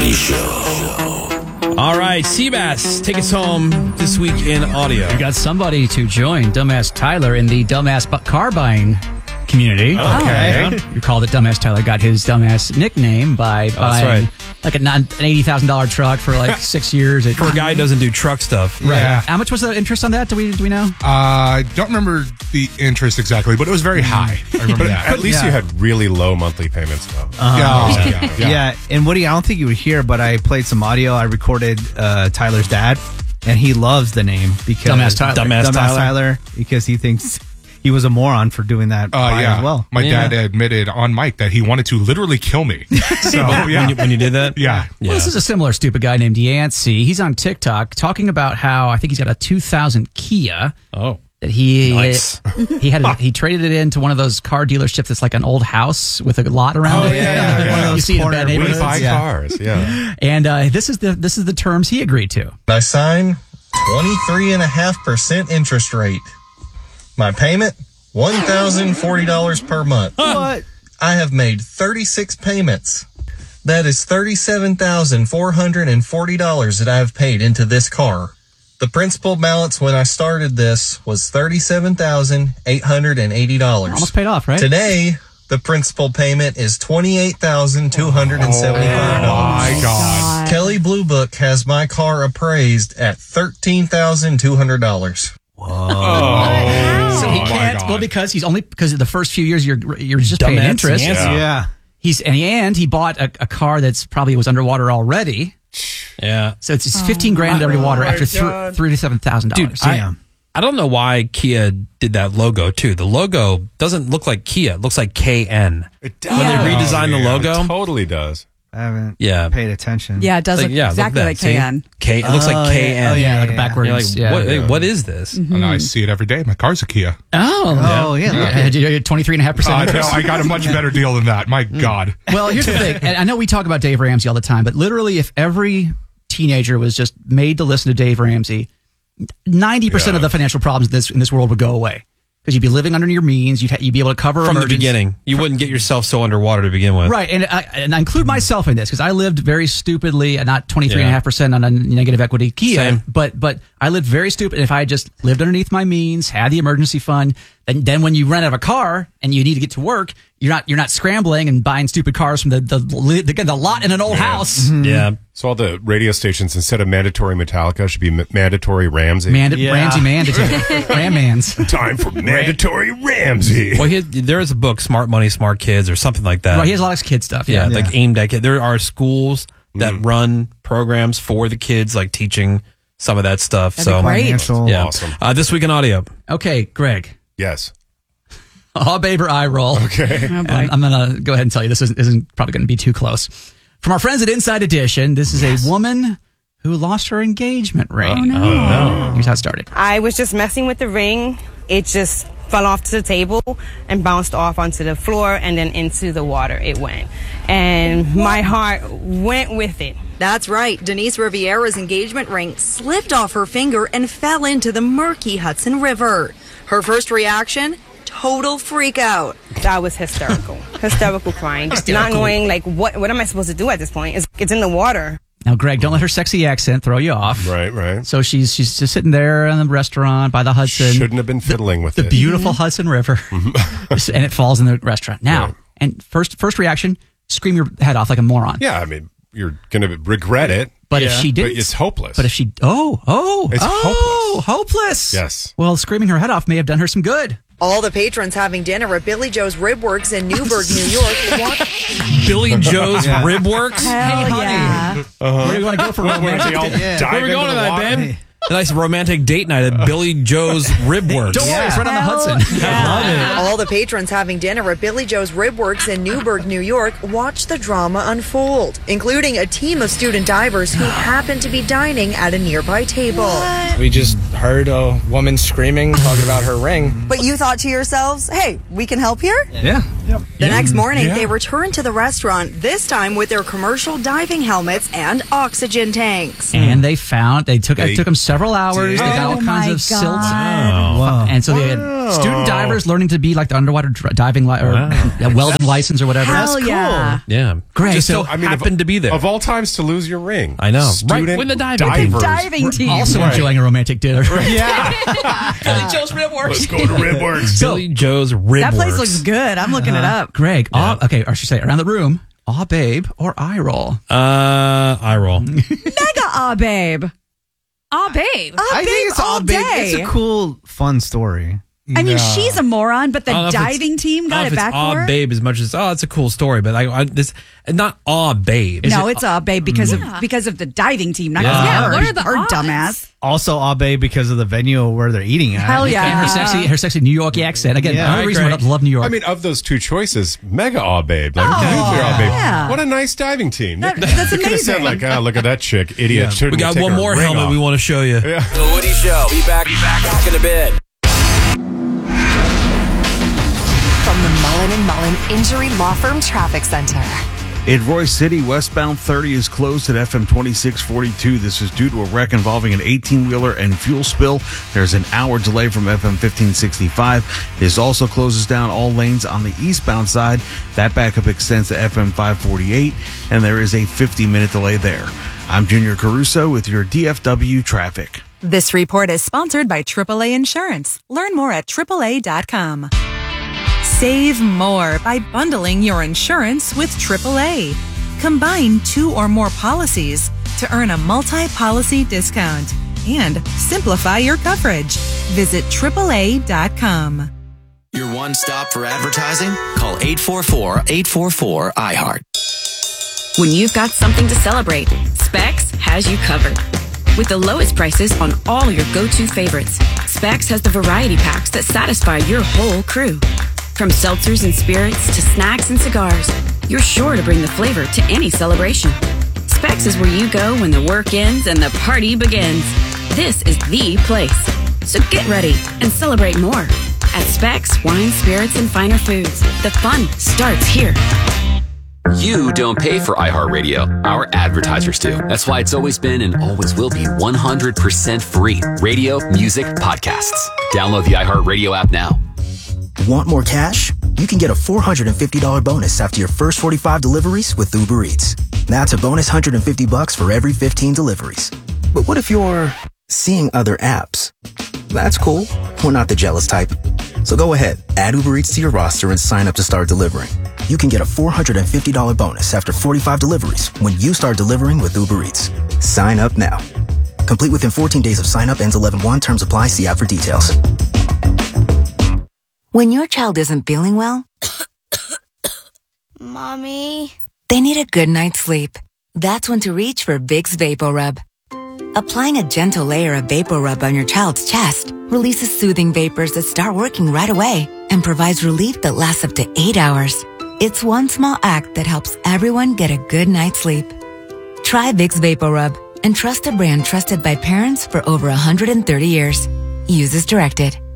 Bernie Show. All right, Seabass, take us home this week in audio. We got somebody to join Dumbass Tyler in the dumbass car buying community. Okay. You recall that Dumbass Tyler got his dumbass nickname by buying like an $80,000 truck for like 6 years. For a guy who doesn't do truck stuff. Right. Yeah. How much was the interest on that? Do we know? I don't remember the interest exactly, but it was very high. I remember that. At least you had really low monthly payments, though. Yeah, and Woody, I don't think you would hear, but I played some audio. I recorded Tyler's dad, and he loves the name because Dumbass Tyler. Dumbass Tyler, because he thinks he was a moron for doing that as well. My dad admitted on mic that he wanted to literally kill me. So, When you did that? Yeah. Well, this is a similar stupid guy named Yancey. He's on TikTok talking about how I think he's got a 2000 Kia. Oh. That he Nice. he traded it into one of those car dealerships that's like an old house with a lot around it. One of those You see it in corner bad We neighborhoods. buy cars, yeah. And this is the terms he agreed to. I sign 23.5% interest rate. My payment, $1,040 per month. What? I have made 36 payments. That is $37,440 that I have paid into this car. The principal balance when I started this was $37,880. Almost paid off, right? Today, the principal payment is $28,275. My God. Kelly Blue Book has my car appraised at $13,200. So he my can't. God. Well, because of the first few years you're just paying Dumbass interest. Yancey. Yeah. He bought a car that's probably was underwater already. Yeah. So it's $15,000 underwater after $3,000 to $7,000. Dude, I don't know why Kia did that logo, too. The logo doesn't look like Kia. It looks like KN. It does. When they redesigned the logo. It totally does. I haven't Yeah. paid attention. Yeah, it does Like, look yeah, look exactly at like that. See? KN. It looks like KN. Oh, yeah, like a yeah. backwards. You're like, yeah. what is this? And I see it every day. My car's a Kia. Oh, yeah. You're 23.5% No, interest. I got a much better deal than that. My God. Well, here's the thing. And I know we talk about Dave Ramsey all the time, but literally if every teenager was just made to listen to Dave Ramsey, 90% of the financial problems in this world would go away. Because you'd be living under your means, you'd be able to cover From the emergencies. beginning. You wouldn't get yourself so underwater to begin with. Right, and I include myself in this because I lived very stupidly at not 23.5% on a negative equity Kia, Same. but I lived very stupid. If I had just lived underneath my means, had the emergency fund, then when you rent out a car and you need to get to work, you're not scrambling and buying stupid cars from the lot in an old house. Yeah. So all the radio stations, instead of mandatory Metallica, should be mandatory Ramsey. Ramsey mandatory. Ram Mans. Time for mandatory Ramsey. Well, there is a book, Smart Money, Smart Kids, or something like that. Right, he has a lot of kid stuff. Yeah, like aimed at kids. There are schools that run programs for the kids, like teaching some of that stuff. That'd be great. Financial. Yeah. Awesome. This week in audio. Okay, Greg. Yes. Babe or eye roll. Okay. Oh, boy. I'm going to go ahead and tell you this isn't probably going to be too close. From our friends at Inside Edition, this is a woman who lost her engagement ring. Oh, no. Here's how it started. I was just messing with the ring. It just fell off to the table and bounced off onto the floor and then into the water it went. And my heart went with it. That's right. Denise Riviera's engagement ring slipped off her finger and fell into the murky Hudson River. Her first reaction? Total freak out. That was hysterical. Hysterical crying. Not knowing, like, what am I supposed to do at this point? It's in the water. Now, Greg, don't let her sexy accent throw you off. Right. So she's just sitting there in the restaurant by the Hudson. Shouldn't have been fiddling with the it. beautiful Hudson River. And it falls in the restaurant. Now, Right. and first reaction, scream your head off like a moron. Yeah, I mean, you're going to regret it. But if she didn't, But it's hopeless. But if she, It's hopeless. Yes. Well, screaming her head off may have done her some good. All the patrons having dinner at Billy Joe's Ribworks in Newburgh, New York. Billy Joe's Rib Works. Hell yeah. Where do you want to go for romantic? Where are we going tonight, babe? A nice romantic date night at Billy Joe's Rib Works. Don't worry, it's right on the Hudson. Yeah. All the patrons having dinner at Billy Joe's Ribworks in Newburgh, New York, watched the drama unfold, including a team of student divers who happened to be dining at a nearby table. We just heard a woman screaming, talking about her ring. But you thought to yourselves, hey, we can help here? Yeah. The next morning, they returned to the restaurant, this time with their commercial diving helmets and oxygen tanks. And they took them several hours. They got all kinds of silts. Wow. And so they had student divers learning to be like the underwater diving welding license or whatever. Hell yeah. Yeah. Great. Just So happened to be there. Of all times to lose your ring. I know. Student Right with the diving. divers. Diving team. Also enjoying a romantic dinner. Billy Joe's Ribworks. Let's go to Ribworks. Billy Joe's Ribworks. That place looks good. I'm looking it up. Greg, okay, or I should say around the room, aw babe or eye roll? I roll. Mega babe. Aw, babe. I think it's all big. It's a cool, fun story. I mean, she's a moron, but the diving team got it back for her. Babe, as much as it's a cool story, but this not babe. No, it's babe because of the diving team, not her. What are the her odds? dumbass. Also, Abe because of the venue where they're eating at. Hell yeah! And her sexy New York accent. Again, another reason I love New York. I mean, of those two choices, Mega Aw Babe, like nuclear Aw Babe. Yeah. What a nice diving team. That's You could have amazing. said like, look at that chick, idiot. We got one more helmet we want to show you. Yeah. The Woody Show. Be back in a bit. From the Mullen & Mullen Injury Law Firm Traffic Center. In Royce City, westbound 30 is closed at FM 2642. This is due to a wreck involving an 18-wheeler and fuel spill. There's an hour delay from FM 1565. This also closes down all lanes on the eastbound side. That backup extends to FM 548, and there is a 50-minute delay there. I'm Junior Caruso with your DFW traffic. This report is sponsored by AAA Insurance. Learn more at AAA.com. Save more by bundling your insurance with AAA. Combine 2 or more policies to earn a multi-policy discount and simplify your coverage. Visit AAA.com. Your one stop for advertising? Call 844-844-iHeart. When you've got something to celebrate, Specs has you covered. With the lowest prices on all your go-to favorites, Specs has the variety packs that satisfy your whole crew. From seltzers and spirits to snacks and cigars, you're sure to bring the flavor to any celebration. Specs is where you go when the work ends and the party begins. This is the place. So get ready and celebrate more. At Specs Wine, Spirits, and Finer Foods, the fun starts here. You don't pay for iHeartRadio. Our advertisers do. That's why it's always been and always will be 100% free. Radio, music, podcasts. Download the iHeartRadio app now. Want more cash? You can get a $450 bonus after your first 45 deliveries with Uber Eats. That's a bonus $150 for every 15 deliveries. But what if you're seeing other apps? That's cool. We're not the jealous type. So go ahead, add Uber Eats to your roster and sign up to start delivering. You can get a $450 bonus after 45 deliveries when you start delivering with Uber Eats. Sign up now. Complete within 14 days of sign up, ends 11/1. Terms apply. See app for details. When your child isn't feeling well, Mommy, they need a good night's sleep. That's when to reach for Vicks VapoRub. Applying a gentle layer of VapoRub on your child's chest releases soothing vapors that start working right away and provides relief that lasts up to 8 hours. It's one small act that helps everyone get a good night's sleep. Try Vicks VapoRub and trust a brand trusted by parents for over 130 years. Use as directed.